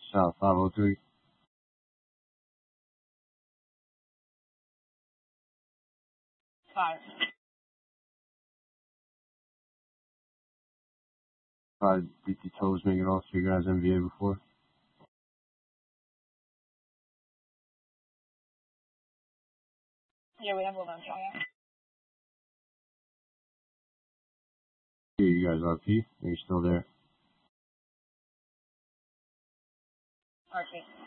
South 503. Five. DT Toes making off to your guys' MVA before. Yeah, we have one on trial. Yeah, you guys RP? Are you still there? RP.